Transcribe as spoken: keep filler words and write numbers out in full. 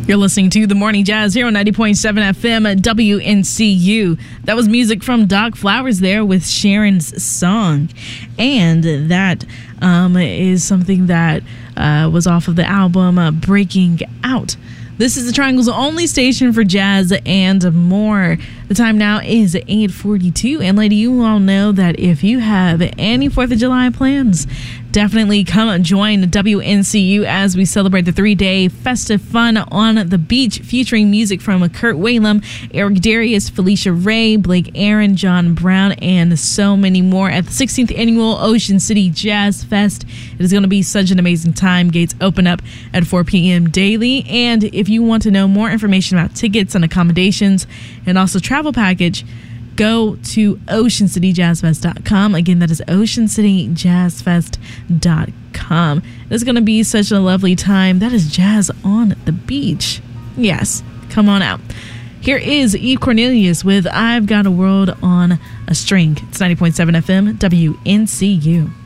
You're listening to The Morning Jazz here on ninety point seven F M at W N C U. That was music from Doc Flowers there with Sharon's Song. And that um, is something that uh, was off of the album uh, Breaking Out. This is the Triangle's only station for jazz and more. The time now is eight forty-two. And lady, you all know that if you have any fourth of July plans, definitely come join W N C U as we celebrate the three-day festive fun on the beach, featuring music from Kurt Whalum, Eric Darius, Felicia Ray, Blake Aaron, John Brown, and so many more at the sixteenth Annual Ocean City Jazz Fest. It is going to be such an amazing time. Gates open up at four p.m. daily. And if you want to know more information about tickets and accommodations and also travel package, go to ocean city jazz fest dot com. Again, that is ocean city jazz fest dot com. It's going to be such a lovely time. That is jazz on the beach. Yes, come on out. Here is Eve Cornelius with I've Got a World on a String. It's ninety point seven F M, W N C U.